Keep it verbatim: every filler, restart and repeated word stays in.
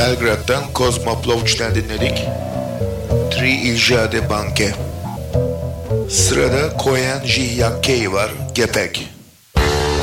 Belgrad'dan Kozmoplovç'tan dinledik. Tri İljade Banke. Sırada Koyan Jihyakey var, Gepek.